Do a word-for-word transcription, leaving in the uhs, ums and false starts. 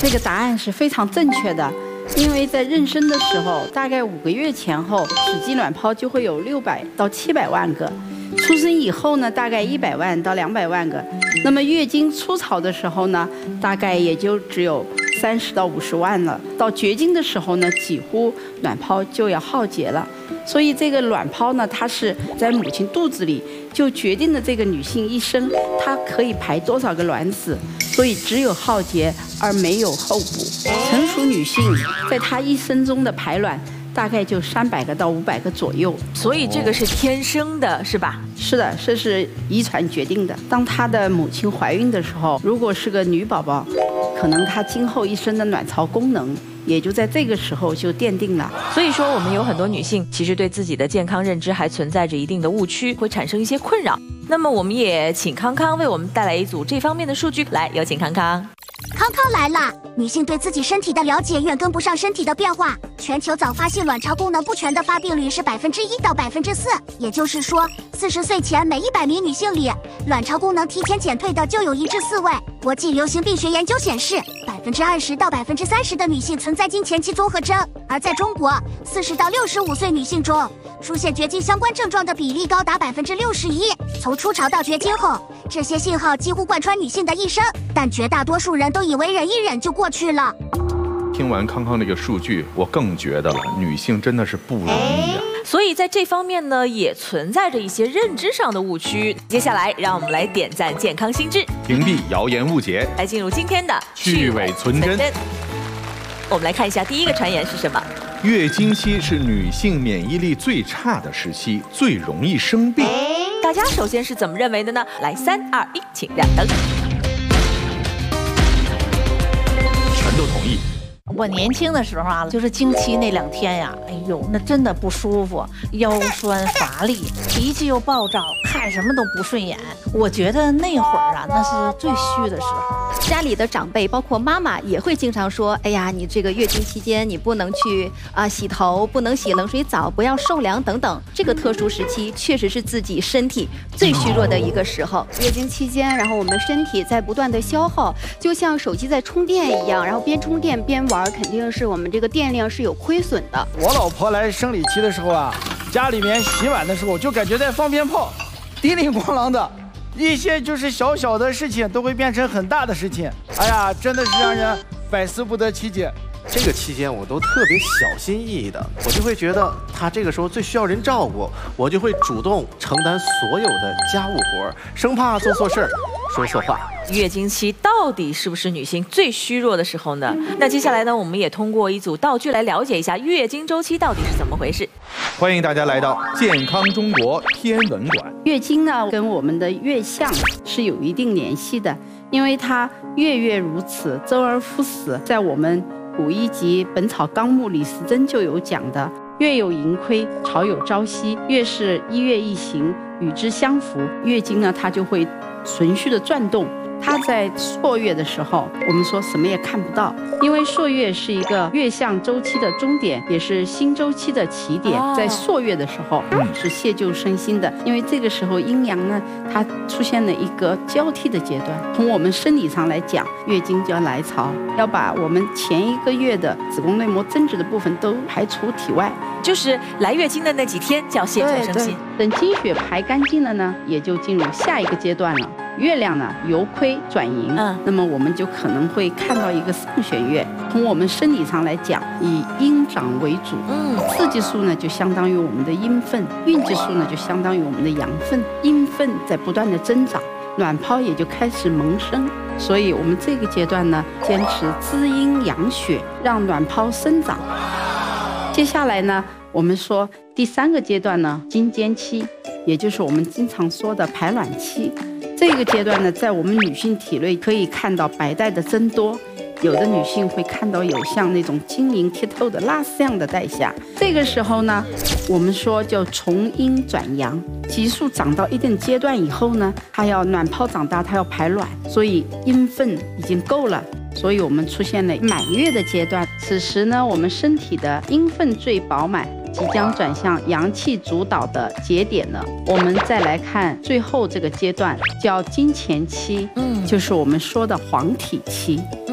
这个答案是非常正确的。因为在妊娠的时候，大概五个月前后，实际卵泡就会有六百到七百万个；出生以后呢，大概一百万到两百万个。那么月经初潮的时候呢，大概也就只有三十到五十万了。到绝经的时候呢，几乎卵泡就要耗竭了。所以这个卵泡呢，它是在母亲肚子里就决定了这个女性一生她可以排多少个卵子。所以只有耗竭而没有候补。成熟女性在她一生中的排卵大概就三百个到五百个左右。 所以这个是天生的，是吧？ 是的，这是遗传决定的。当她的母亲怀孕的时候，如果是个女宝宝，可能她今后一生的卵巢功能也就在这个时候就奠定了。 所以说，我们有很多女性其实对自己的健康认知还存在着一定的误区，会产生一些困扰。那么我们也请康康为我们带来一组这方面的数据，来，有请康康。 康康来了。女性对自己身体的了解远跟不上身体的变化。全球早发性卵巢功能不全的发病率是百分之一到百分之四，也就是说，四十岁前每一百名女性里，卵巢功能提前减退的就有一至四位。国际流行病学研究显示，百分之二十到百分之三十的女性存在经前期综合征，而在中国，四十到六十五岁女性中，出现绝经相关症状的比例高达百分之六十一。从初潮到绝经后，这些信号几乎贯穿女性的一生，但绝大多数人都以为忍一忍就过去了。 听完康康这个数据，我更觉得了，女性真的是不容易啊。 所以在这方面呢，也存在着一些认知上的误区。接下来，让我们来点赞健康新知， 屏蔽谣言误解， 来进入今天的去伪存真。 我们来看一下第一个传言是什么？ 月经期是女性免疫力最差的时期，最容易生病。 大家首先是怎么认为的呢？来，三二一，请亮灯。 全都同意。 我年轻的时候啊，就是经期那两天呀，哎呦，那真的不舒服，腰酸乏力，脾气又暴躁，看什么都不顺眼。我觉得那会儿啊，那是最虚的时候。 家里的长辈，包括妈妈，也会经常说：“哎呀，你这个月经期间，你不能去啊、呃、洗头，不能洗冷水澡，不要受凉等等。”这个特殊时期，确实是自己身体最虚弱的一个时候。月经期间，然后我们身体在不断的消耗，就像手机在充电一样，然后边充电边玩，肯定是我们这个电量是有亏损的。 我老婆来生理期的时候啊，家里面洗碗的时候就感觉在放鞭炮，叮铃咣啷的。一些就是小小的事情都会变成很大的事情，哎呀，真的是让人百思不得其解。 这个期间我都特别小心翼翼的，我就会觉得他这个时候最需要人照顾，我就会主动承担所有的家务活，生怕做错事儿、说错话。 月经期到底是不是女性最虚弱的时候呢？那接下来呢，我们也通过一组道具来了解一下月经周期到底是怎么回事。 欢迎大家来到健康中国天文馆。 月经呢，跟我们的月相是有一定联系的，因为它月月如此，周而复始，在我们古医集《本草纲目》李时珍就有讲的，月有盈亏，潮有朝夕，月是一月一行，与之相符。月经呢，它就会循序的转动。它在朔月的时候，我们说什么也看不到，因为朔月是一个月相周期的终点，也是新周期的起点。在朔月的时候是谢旧生新的，因为这个时候阴阳呢，它出现了一个交替的阶段。从我们生理上来讲，月经就要来潮，要把我们前一个月的子宫内膜增殖的部分都排除体外， 就是来月经的那几天叫谢旧生新。 等经血排干净了呢，也就进入下一个阶段了。月亮呢由亏转盈，嗯，那么我们就可能会看到一个上弦月。从我们生理上来讲，以阴长为主，嗯，刺激素呢就相当于我们的阴分，孕激素呢就相当于我们的阳分，阴分在不断的增长，卵泡也就开始萌生。所以我们这个阶段呢，坚持滋阴养血，让卵泡生长。接下来呢，我们说第三个阶段呢，经间期，也就是我们经常说的排卵期。这个阶段呢，在我们女性体内可以看到白带的增多，有的女性会看到有像那种晶莹剔透的蜡丝样的带下。这个时候呢，我们说就从阴转阳，激素长到一定阶段以后呢，它要卵泡长大，它要排卵，所以阴分已经够了。所以我们出现了满月的阶段，此时呢，我们身体的阴分最饱满，即将转向阳气主导的节点了。我们再来看最后这个阶段，叫经前期，嗯，就是我们说的黄体期。